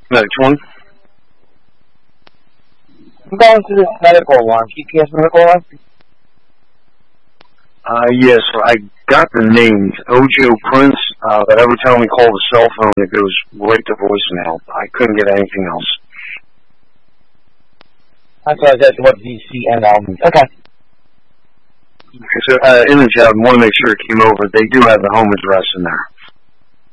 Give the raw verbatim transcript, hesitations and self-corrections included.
Next one. I'm going to this medical alarm, G P S medical alarm. Uh, yes, I got the names, Ojo Prince, uh, but every time we call the cell phone, it goes right to voicemail. I couldn't get anything else. That's why I said what D C N L means. Okay. So, uh, Image, I want to make sure it came over. They do have the home address in there.